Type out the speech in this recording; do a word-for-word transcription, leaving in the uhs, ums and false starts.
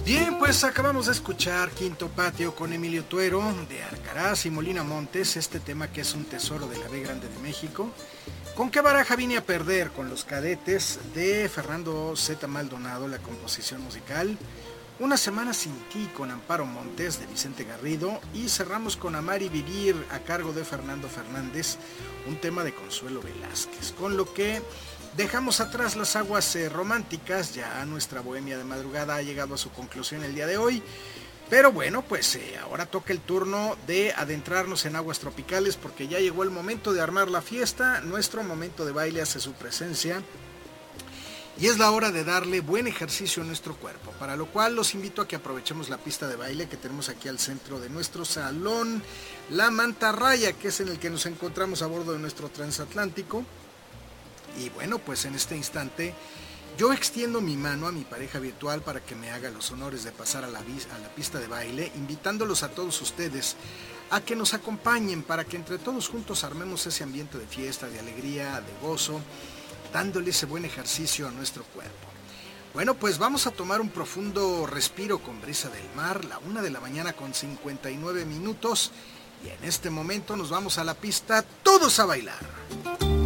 Bien, pues acabamos de escuchar Quinto Patio con Emilio Tuero de Arcaraz y Molina Montes, este tema que es un tesoro de la B Grande de México. ¿Con qué baraja vine a perder? Con Los Cadetes de Fernando Z. Maldonado, la composición musical. Una semana sin ti con Amparo Montes de Vicente Garrido. Y cerramos con Amar y Vivir a cargo de Fernando Fernández, un tema de Consuelo Velázquez. Con lo que dejamos atrás las aguas eh, románticas, ya nuestra bohemia de madrugada ha llegado a su conclusión el día de hoy. Pero bueno, pues eh, ahora toca el turno de adentrarnos en aguas tropicales porque ya llegó el momento de armar la fiesta. Nuestro momento de baile hace su presencia y es la hora de darle buen ejercicio a nuestro cuerpo, para lo cual los invito a que aprovechemos la pista de baile que tenemos aquí al centro de nuestro salón, la Mantarraya, que es en el que nos encontramos a bordo de nuestro transatlántico. Y bueno, pues en este instante yo extiendo mi mano a mi pareja virtual para que me haga los honores de pasar a la, a la pista de baile, invitándolos a todos ustedes a que nos acompañen para que entre todos juntos armemos ese ambiente de fiesta, de alegría, de gozo, dándole ese buen ejercicio a nuestro cuerpo. Bueno, pues vamos a tomar un profundo respiro con brisa del mar, la una de la mañana con cincuenta y nueve minutos, y en este momento nos vamos a la pista, todos a bailar.